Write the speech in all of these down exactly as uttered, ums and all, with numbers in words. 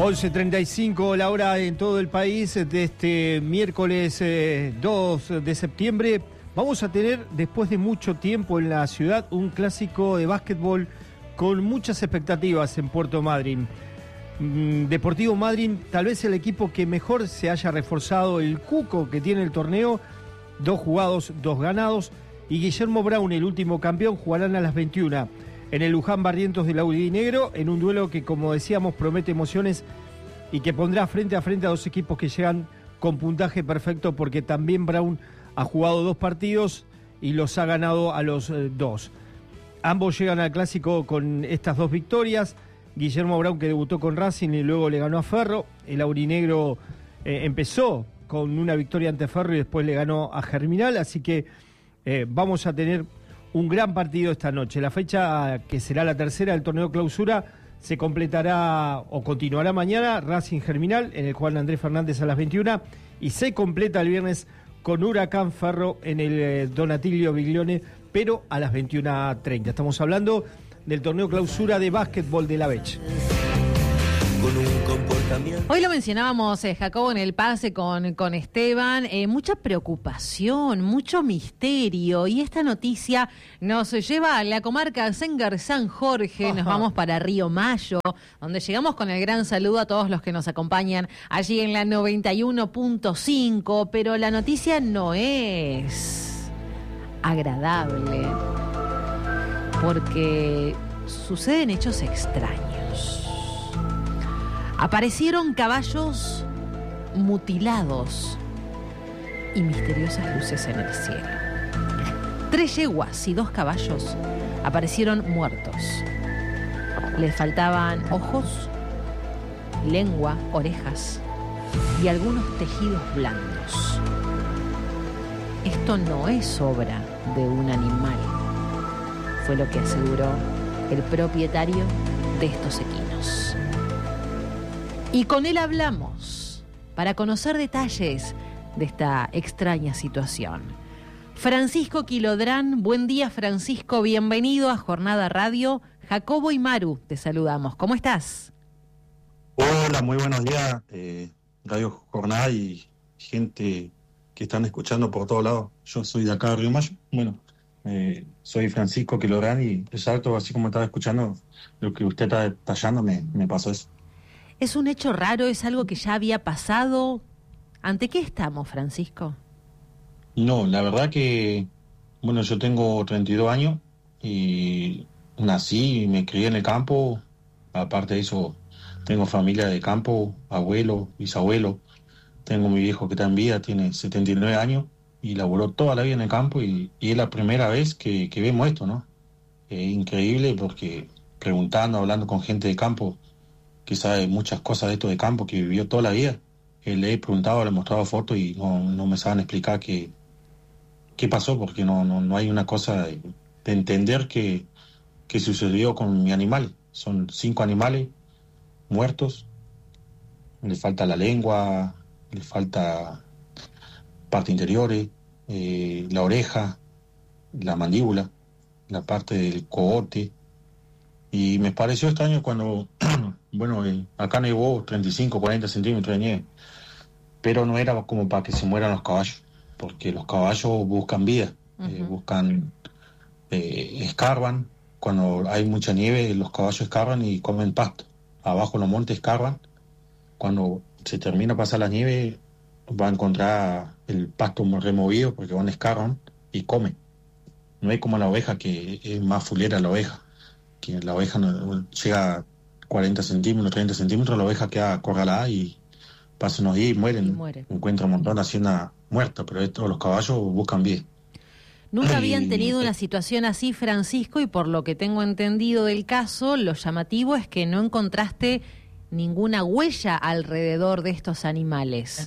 once treinta y cinco la hora en todo el país de este miércoles eh, dos de septiembre. Vamos a tener, después de mucho tiempo en la ciudad, un clásico de básquetbol con muchas expectativas en Puerto Madryn. Mm, Deportivo Madryn, tal vez el equipo que mejor se haya reforzado, el cuco que tiene el torneo, dos jugados, dos ganados, y Guillermo Brown, el último campeón, jugarán a las veintiuna en el Luján Barrientos del Audinegro, en un duelo que, como decíamos, promete emociones y que pondrá frente a frente a dos equipos que llegan con puntaje perfecto, porque también Brown ha jugado dos partidos y los ha ganado a los eh, dos. Ambos llegan al clásico con estas dos victorias. Guillermo Brown, que debutó con Racing y luego le ganó a Ferro. El Aurinegro eh, empezó con una victoria ante Ferro y después le ganó a Germinal, así que eh, vamos a tener un gran partido esta noche. La fecha, que será la tercera del torneo clausura, se completará o continuará mañana, Racing Germinal, en el Juan Andrés Fernández a las veintiuna, y se completa el viernes con Huracán Ferro en el eh, Donatilio Biglione, pero a las veintiuna treinta. Estamos hablando del torneo clausura de básquetbol de la Bech. Hoy lo mencionábamos, eh, Jacobo, en el pase con, con Esteban, eh, mucha preocupación, mucho misterio, y esta noticia nos lleva a la comarca Sengar San Jorge. Ajá. Nos vamos para Río Mayo, donde llegamos con el gran saludo a todos los que nos acompañan allí en la noventa y uno punto cinco, pero la noticia no es agradable, porque suceden hechos extraños. Aparecieron caballos mutilados y misteriosas luces en el cielo. Tres yeguas y dos caballos aparecieron muertos. Les faltaban ojos, lengua, orejas y algunos tejidos blandos. Esto no es obra de un animal, fue lo que aseguró el propietario de estos equinos. Y con él hablamos para conocer detalles de esta extraña situación. Francisco Quilodrán, buen día Francisco, bienvenido a Jornada Radio. Jacobo y Maru, te saludamos. ¿Cómo estás? Hola, muy buenos días, eh, Radio Jornada y gente que están escuchando por todos lados. Yo soy de acá de Río Mayo, bueno, eh, soy Francisco Quilodrán y exacto, así como estaba escuchando lo que usted está detallando, me, me pasó eso. ¿Es un hecho raro? ¿Es algo que ya había pasado? ¿Ante qué estamos, Francisco? No, la verdad que, bueno, yo tengo treinta y dos años y nací y me crié en el campo. Aparte de eso, tengo familia de campo, abuelo, bisabuelo. Tengo mi viejo que está en vida, tiene setenta y nueve años y laboró toda la vida en el campo y, y es la primera vez que, que vemos esto, ¿no? Es increíble porque preguntando, hablando con gente de campo, que sabe muchas cosas de esto de campo, que vivió toda la vida. Eh, le he preguntado, le he mostrado fotos y no, no me saben explicar qué, qué pasó, porque no, no, no hay una cosa de, de entender qué, qué sucedió con mi animal. Son cinco animales muertos, le falta la lengua, le falta parte interiores, eh, la oreja, la mandíbula, la parte del cogote. Y me pareció extraño cuando... Bueno, eh, acá nevó treinta y cinco, cuarenta centímetros de nieve, pero no era como para que se mueran los caballos, porque los caballos buscan vida, uh-huh. eh, buscan, eh, escarban. Cuando hay mucha nieve, los caballos escarban y comen pasto. Abajo en los montes escarban. Cuando se termina de pasar la nieve, va a encontrar el pasto removido, porque van escarban y comen. No hay como la oveja, que es más fulera la oveja, que la oveja no, llega cuarenta centímetros, treinta centímetros, la oveja queda acorralada y pasan unos días y mueren. Y muere. Encuentran un montón de hacienda muerta, pero esto, los caballos buscan bien. Nunca habían tenido una situación así, Francisco, y por lo que tengo entendido del caso, lo llamativo es que no encontraste ninguna huella alrededor de estos animales.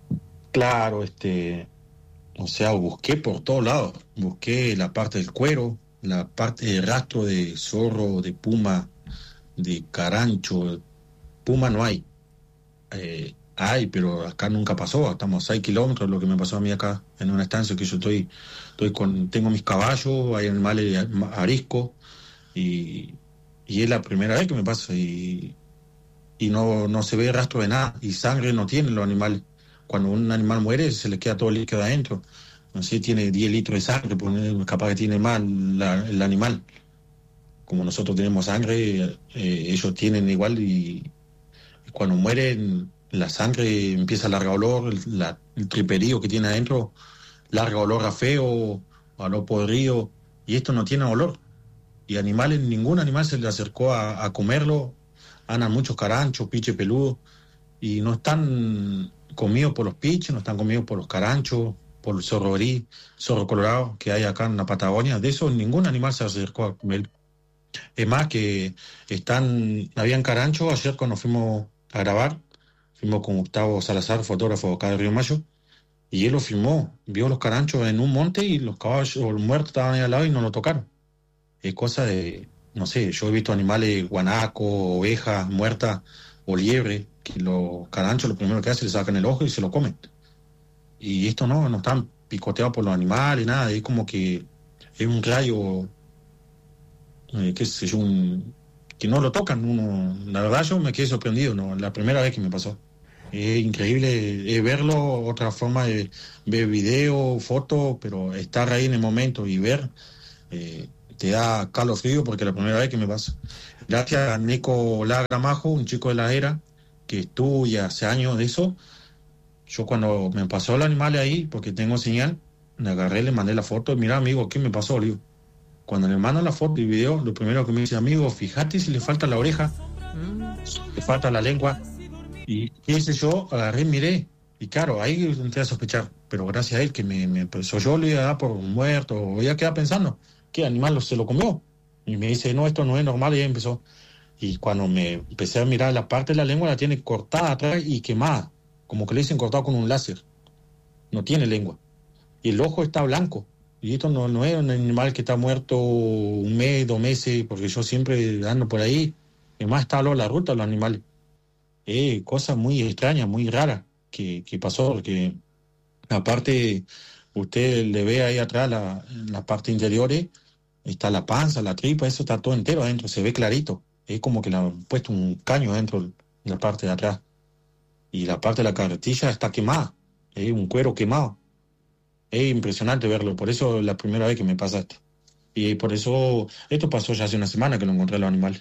Claro, este, o sea, busqué por todos lados, busqué la parte del cuero, la parte de rastro de zorro, de puma, de carancho. Puma no hay, eh, hay, pero acá nunca pasó. Estamos a seis kilómetros, lo que me pasó a mí acá en una estancia que yo estoy, estoy con, tengo mis caballos, hay animales arisco y, y es la primera vez que me pasa y y no, no se ve rastro de nada, y sangre no tienen los animales. Cuando un animal muere se le queda todo el líquido adentro. No sé, tiene diez litros de sangre, pues, capaz que tiene más la, el animal. Como nosotros tenemos sangre, eh, ellos tienen igual, y, y cuando mueren la sangre empieza a largar olor, el, la, el triperío que tiene adentro larga olor a feo, a olor podrido, y esto no tiene olor. Y animales, ningún animal se le acercó a, a comerlo. Andan muchos caranchos, piches peludos, y no están comidos por los piches, no están comidos por los caranchos, por el zorro gris, zorro colorado que hay acá en la Patagonia. De eso ningún animal se acercó a comer. Es más que están, habían caranchos. Ayer cuando fuimos a grabar, fuimos con Gustavo Salazar, fotógrafo acá de Río Mayo, y él lo filmó, vio los caranchos en un monte y los caballos los muertos estaban ahí al lado y no lo tocaron. Es cosa de, no sé, yo he visto animales, guanacos, ovejas muertas o liebre, que los caranchos lo primero que hacen es le sacan el ojo y se lo comen. Y esto no, no están picoteados por los animales, nada, es como que es un rayo, eh, qué sé yo, un, que no lo tocan. Uno, la verdad yo me quedé sorprendido, ¿no? La primera vez que me pasó. Es increíble eh, verlo, otra forma de ver video, fotos, pero estar ahí en el momento y ver, eh, te da calofrío porque es la primera vez que me pasa. Gracias a Nico Lagramajo, un chico de la era, que estudia hace años de eso. Yo cuando me pasó el animal ahí, porque tengo señal, me agarré, le mandé la foto, y mira amigo, ¿qué me pasó? Le digo, cuando le mando la foto y el video, lo primero que me dice, amigo, fíjate si le falta la oreja, mm. le falta la lengua. Y ese yo agarré, miré, y claro, ahí entré a sospechar, pero gracias a él que me, me pensó, yo le iba a dar por muerto, o ya quedaba pensando, ¿qué animal se lo comió? Y me dice, no, esto no es normal, y ahí empezó. Y cuando me empecé a mirar la parte de la lengua, la tiene cortada atrás y quemada, como que le dicen cortado con un láser, no tiene lengua. Y el ojo está blanco, y esto no, no es un animal que está muerto un mes, dos meses, porque yo siempre ando por ahí, además está a la ruta los animales. Eh, cosa muy extraña, muy rara que, que pasó, porque aparte usted le ve ahí atrás la, en la parte interior, eh, está la panza, la tripa, eso está todo entero adentro, se ve clarito, es como que le han puesto un caño dentro en la parte de atrás, y la parte de la carretilla está quemada, es un cuero quemado. Es impresionante verlo, por eso es la primera vez que me pasa esto, y por eso esto pasó ya hace una semana que lo encontré los animales.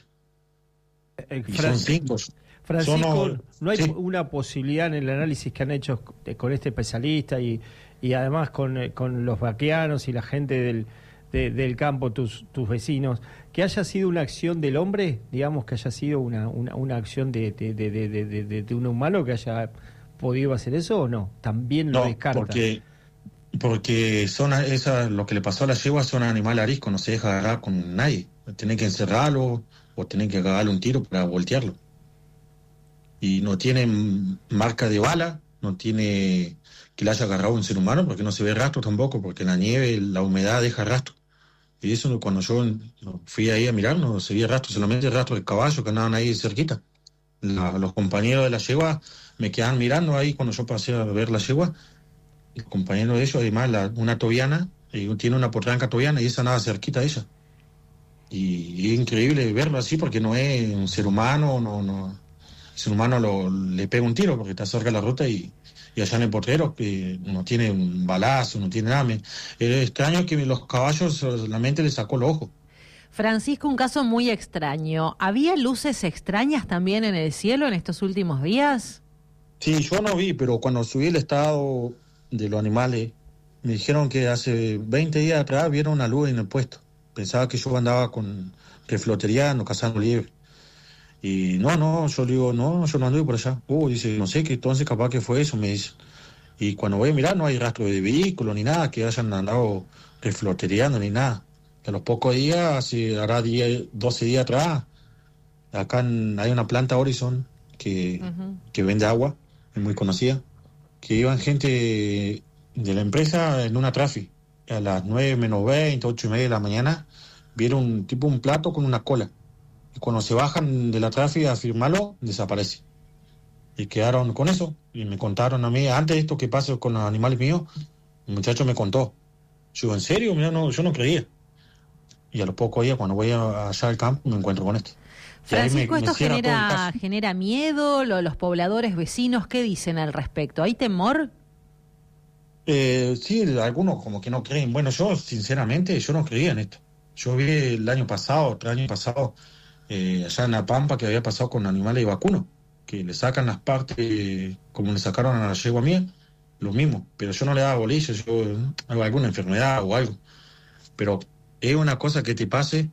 Eh, y son cinco. Francisco, no, ¿no hay sí. una posibilidad en el análisis que han hecho con este especialista y, y además con, con los vaqueanos y la gente del, de, del campo, tus, tus vecinos, que haya sido una acción del hombre, digamos que haya sido una, una, una acción de, de, de, de, de, de, de un humano que haya podido hacer eso o no? También lo no, descarta. Porque, porque son esas, lo que le pasó a la yegua son animales ariscos, no se deja agarrar con nadie. Tienen que encerrarlo o tienen que agarrarle un tiro para voltearlo. Y no tiene marca de bala, no tiene que le haya agarrado un ser humano, porque no se ve rastro tampoco, porque la nieve, la humedad deja rastro. Y eso cuando yo fui ahí a mirar, no se veía rastro, solamente rastro de caballos que andaban ahí cerquita. La, los compañeros de la yegua me quedaban mirando ahí cuando yo pasé a ver la yegua. Los compañeros de ellos, además, la, una tobiana, y tiene una potranca tobiana, y esa andaba cerquita a ella. Y, y es increíble verlo así, porque no es un ser humano, no... no el ser humano lo, le pega un tiro porque está cerca de la ruta, y, y allá en el potrero que no tiene un balazo, no tiene nada. Me, es extraño que los caballos solamente le sacó los ojos. Francisco, un caso muy extraño. ¿Había luces extrañas también en el cielo en estos últimos días? Sí, yo no vi, pero cuando subí el estado de los animales, me dijeron que hace veinte días atrás vieron una luz en el puesto. Pensaba que yo andaba con refloteriano, cazando liebre. Y no, no, yo le digo, no, yo no anduve por allá. Uh, dice, no sé, que entonces capaz que fue eso, me dice. Y cuando voy a mirar no hay rastro de vehículo ni nada, que hayan andado refloteriando ni nada. A los pocos días, así hará diez, doce días atrás, acá en, hay una planta Horizon que, uh-huh. que vende agua, es muy conocida, que iban gente de la empresa en una trafi. A las nueve menos veinte, ocho y media de la mañana, vieron un tipo un plato con una cola. Y cuando se bajan de la tráfico a firmarlo, desaparece. Y quedaron con eso. Y me contaron a mí, antes de esto que pasa con los animales míos, el muchacho me contó. Yo, ¿en serio? Mira, no, yo no creía. Y a los pocos días, cuando voy allá al campo, me encuentro con esto. Francisco, me- me ¿esto cierra todo el genera, caso. genera miedo? Lo- ¿Los pobladores vecinos qué dicen al respecto? ¿Hay temor? Eh, sí, algunos como que no creen. Bueno, yo sinceramente, yo no creía en esto. Yo vi el año pasado, otro año pasado, eh, allá en La Pampa, que había pasado con animales vacunos, que le sacan las partes, eh, como le sacaron a la yegua mía, lo mismo. Pero yo no le daba bolilla, yo eh, alguna enfermedad o algo. Pero es una cosa que te pase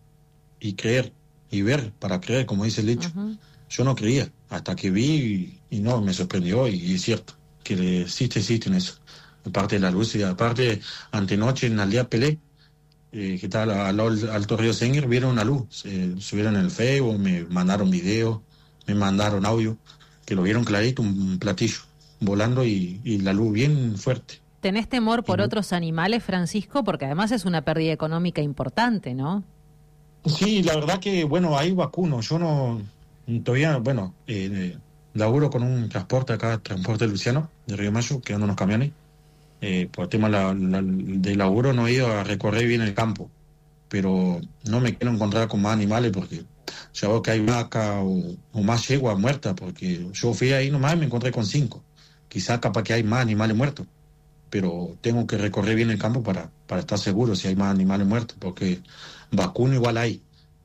y creer, y ver para creer, como dice el dicho. Ujú. Yo no creía, hasta que vi y, y no, me sorprendió, y, y es cierto, que le- existe, existe en eso. Aparte de la luz, y aparte, antenoche en Aldea Pelé, eh, que está al, al lado del Alto Río Senger, vieron una luz, se subieron en el Facebook, me mandaron videos, me mandaron audio, que lo vieron clarito, un platillo volando y, y la luz bien fuerte. ¿Tenés temor por Y no- otros animales, Francisco? Porque además es una pérdida económica importante, ¿no? Sí, la verdad que, bueno, hay vacunos. Yo no, todavía, bueno, eh, laburo con un transporte acá, Transporte Luciano, de Río Mayo, que andan unos camiones. Eh, por el tema la- la- de laburo no he ido a recorrer bien el campo, pero no me quiero encontrar con más animales porque ya veo que hay vaca o, o más yegua muerta, porque yo fui ahí nomás y me encontré con cinco. Quizás capaz que hay más animales muertos, pero tengo que recorrer bien el campo para, para estar seguro si hay más animales muertos, porque vacuno igual hay.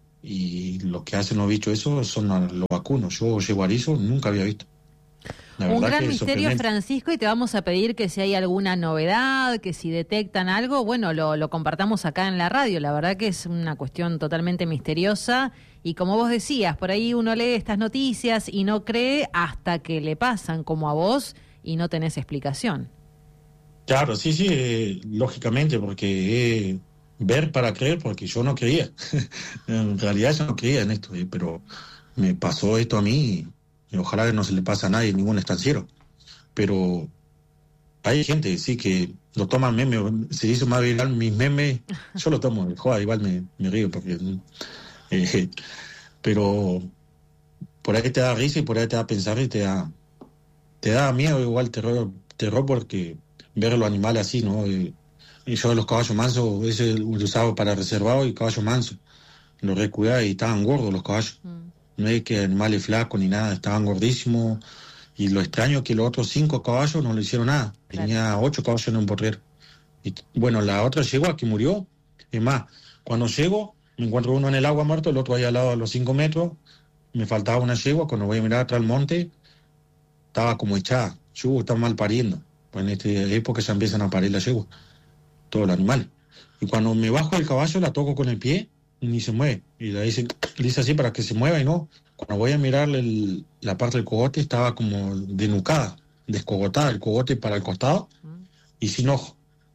Y lo que hacen los bichos esos son los vacunos. Yo yeguarizo nunca había visto. La Un verdad gran que es misterio, sorprendente. Francisco, y te vamos a pedir que si hay alguna novedad, que si detectan algo, bueno, lo, lo compartamos acá en la radio. La verdad que es una cuestión totalmente misteriosa y como vos decías, por ahí uno lee estas noticias y no cree hasta que le pasan como a vos y no tenés explicación. Claro, sí, sí, eh, lógicamente, porque eh, ver para creer, porque yo no creía. En realidad yo no creía en esto, eh, pero me pasó esto a mí y, y ojalá que no se le pase a nadie, ningún estanciero. Pero hay gente, sí, que lo toman meme, se hizo más viral mis memes, yo lo tomo, joder, igual me, me río, porque... eh, pero por ahí te da risa y por ahí te da a pensar y te da, te da miedo, igual terror, terror porque ver los animales así, ¿no? Y, y yo los caballos mansos, ese lo usaba para reservado y caballos mansos. Los recuidaba y estaban gordos los caballos. Mm. No es que animales flacos ni nada, estaban gordísimos. Y lo extraño es que los otros cinco caballos no le hicieron nada. Claro. Tenía ocho caballos en un porrero. Y bueno, la otra yegua que murió, es más, cuando llego, me encuentro uno en el agua muerto, el otro ahí al lado a los cinco metros. Me faltaba una yegua, cuando voy a mirar atrás al monte, estaba como echada. Yo estaba mal pariendo. Pues en esta época ya empiezan a parir la yegua, todos los animales. Y cuando me bajo del caballo, la toco con el pie y ni se mueve. Y la hice, le hice así para que se mueva y no. Cuando voy a mirar el- la parte del cogote, estaba como denucada, descogotada, el cogote para el costado y sin ojo.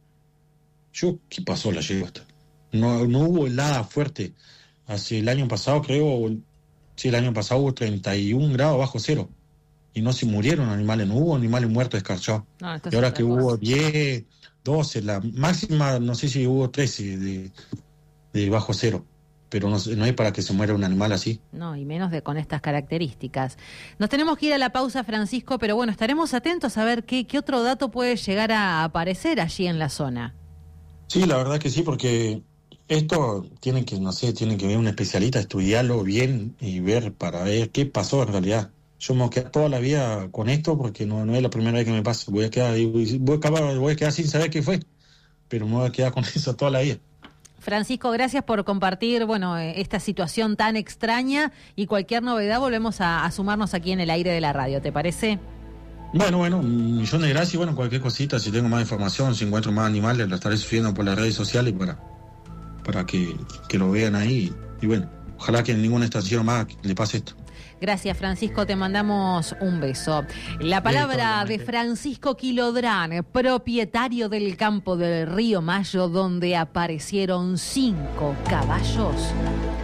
Yo, ¿qué pasó la yegua esta? No, no hubo helada fuerte. Hace el año pasado, creo, sí, el año pasado hubo treinta y un grados bajo cero. Y no se murieron animales, no hubo animales muertos escarchados. No, esto Y es ahora otra que cosa. hubo diez, doce, la máxima, no sé si hubo trece de, de bajo cero. Pero no, sé, no hay para que se muera un animal así. No, y menos de con estas características. Nos tenemos que ir a la pausa, Francisco, pero bueno, estaremos atentos a ver qué, qué otro dato puede llegar a aparecer allí en la zona. Sí, la verdad que sí, porque esto tiene que, no sé, tiene que ver un especialista, estudiarlo bien y ver para ver qué pasó en realidad. Yo me voy a quedar toda la vida con esto porque no, no es la primera vez que me pasa. Voy a quedar, voy a acabar, voy a quedar sin saber qué fue, pero me voy a quedar con eso toda la vida. Francisco, gracias por compartir, bueno, eh, esta situación tan extraña y cualquier novedad volvemos a, a sumarnos aquí en el aire de la radio, ¿te parece? Bueno, bueno, un millón de gracias y bueno, cualquier cosita, si tengo más información, si encuentro más animales, lo estaré subiendo por las redes sociales para, para que, que lo vean ahí. Y bueno, ojalá que en ninguna estación más le pase esto. Gracias, Francisco, te mandamos un beso. La palabra de Francisco Quilodrán, propietario del campo del Río Mayo, donde aparecieron cinco caballos